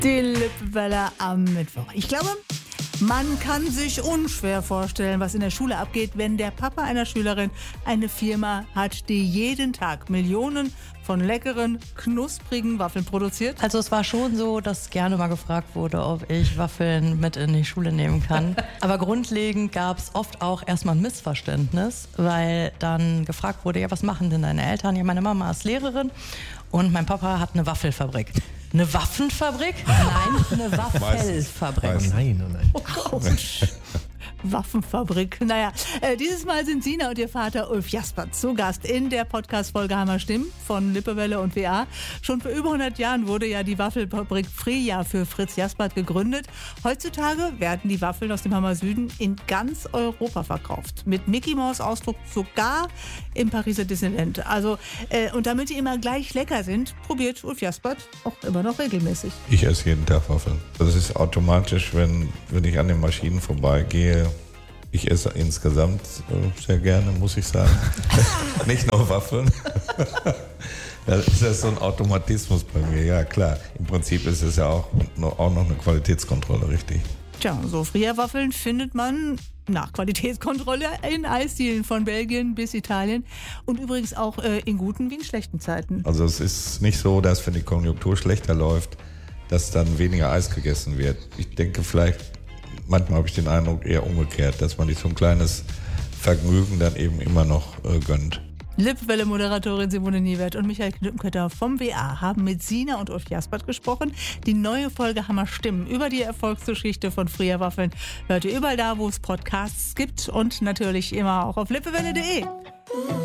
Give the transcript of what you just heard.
Die Lippwelle am Mittwoch. Ich glaube, man kann sich unschwer vorstellen, was in der Schule abgeht, wenn der Papa einer Schülerin eine Firma hat, die jeden Tag Millionen von leckeren, knusprigen Waffeln produziert. Also es war schon so, dass gerne mal gefragt wurde, ob ich Waffeln mit in die Schule nehmen kann. Aber grundlegend gab es oft auch erstmal ein Missverständnis, weil dann gefragt wurde, ja, was machen denn deine Eltern? Ja, meine Mama ist Lehrerin und mein Papa hat eine Waffelfabrik. Eine Waffenfabrik? Nein, eine Waffelfabrik. Oh nein. Oh Gott. Waffenfabrik. Naja, dieses Mal sind Sina und ihr Vater Ulf Jaspert zu Gast in der Podcast-Folge Hammer Stimmen von Lippewelle und WA. Schon vor über 100 Jahren wurde ja die Waffelfabrik Freja für Fritz Jaspert gegründet. Heutzutage werden die Waffeln aus dem Hammer Süden in ganz Europa verkauft. Mit Mickey-Maus-Ausdruck sogar im Pariser Disneyland. Also, und damit die immer gleich lecker sind, probiert Ulf Jaspert auch immer noch regelmäßig. Ich esse jeden Tag Waffeln. Das ist automatisch, wenn ich an den Maschinen vorbeigehe. Ich esse insgesamt sehr gerne, muss ich sagen. Nicht nur Waffeln. Das ist so ein Automatismus bei mir, ja klar. Im Prinzip ist es ja auch noch eine Qualitätskontrolle, richtig. Tja, so Freja-Waffeln findet man nach Qualitätskontrolle in Eisdielen von Belgien bis Italien und übrigens auch in guten wie in schlechten Zeiten. Also es ist nicht so, dass wenn die Konjunktur schlechter läuft, dass dann weniger Eis gegessen wird. Ich denke manchmal habe ich den Eindruck eher umgekehrt, dass man sich so ein kleines Vergnügen dann eben immer noch gönnt. Lippwelle-Moderatorin Simone Niewert und Michael Knüppenkötter vom WA haben mit Sina und Ulf Jaspert gesprochen. Die neue Folge Hammer Stimmen über die Erfolgsgeschichte von Freja-Waffeln hört ihr überall da, wo es Podcasts gibt und natürlich immer auch auf lippewelle.de.